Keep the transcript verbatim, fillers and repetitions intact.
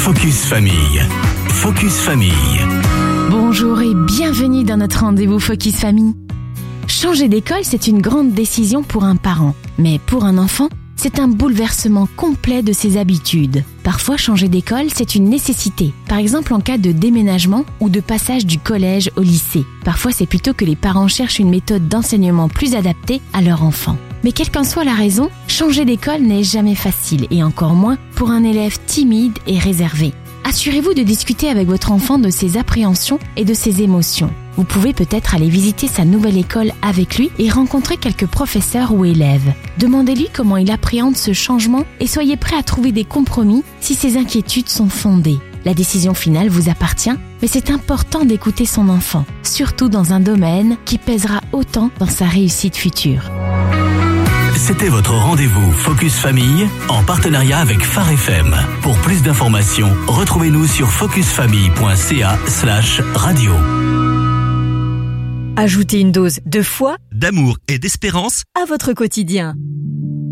Focus Famille. Focus Famille. Bonjour et bienvenue dans notre rendez-vous Focus Famille. Changer d'école, c'est une grande décision pour un parent. Mais pour un enfant, c'est un bouleversement complet de ses habitudes. Parfois, changer d'école, c'est une nécessité. Par exemple, en cas de déménagement ou de passage du collège au lycée. Parfois, c'est plutôt que les parents cherchent une méthode d'enseignement plus adaptée à leur enfant. Mais quelle qu'en soit la raison, changer d'école n'est jamais facile et encore moins pour un élève timide et réservé. Assurez-vous de discuter avec votre enfant de ses appréhensions et de ses émotions. Vous pouvez peut-être aller visiter sa nouvelle école avec lui et rencontrer quelques professeurs ou élèves. Demandez-lui comment il appréhende ce changement et soyez prêt à trouver des compromis si ses inquiétudes sont fondées. La décision finale vous appartient, mais c'est important d'écouter son enfant, surtout dans un domaine qui pèsera autant dans sa réussite future. C'était votre rendez-vous Focus Famille en partenariat avec Phare F M. Pour plus d'informations, retrouvez-nous sur focusfamille.ca slash radio. Ajoutez une dose de foi, d'amour et d'espérance à votre quotidien.